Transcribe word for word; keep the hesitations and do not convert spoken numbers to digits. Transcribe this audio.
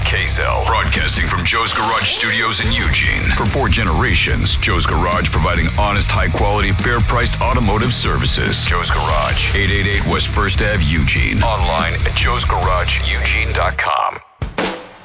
Kazel, broadcasting from Joe's Garage Studios in Eugene. For four generations, Joe's Garage providing honest, high-quality, fair-priced automotive services. Joe's Garage, eight eighty-eight West First Avenue, Eugene. Online at joes garage eugene dot com.